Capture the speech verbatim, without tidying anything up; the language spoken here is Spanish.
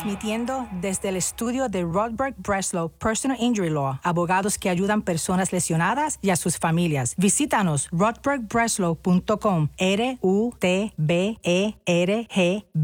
transmitiendo desde el estudio de Rodberg Breslow Personal Injury Law, abogados que ayudan personas lesionadas y a sus familias. Visítanos rodberg breslow punto com, R U T B E R G